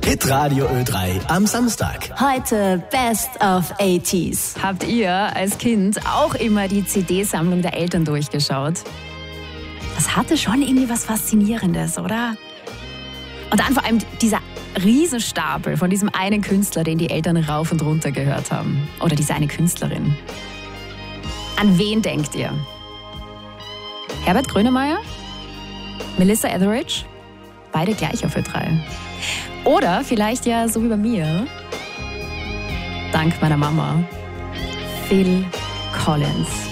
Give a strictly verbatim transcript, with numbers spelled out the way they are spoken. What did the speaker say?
Hitradio Ö drei am Samstag. Heute Best of achtziger. Habt ihr als Kind auch immer die C D-Sammlung der Eltern durchgeschaut? Das hatte schon irgendwie was Faszinierendes, oder? Und dann vor allem dieser Riesenstapel von diesem einen Künstler, den die Eltern rauf und runter gehört haben. Oder diese eine Künstlerin. An wen denkt ihr? Herbert Grönemeyer? Melissa Etheridge? Beide gleich auf Ö drei. Oder vielleicht ja, so wie bei mir, dank meiner Mama, Phil Collins.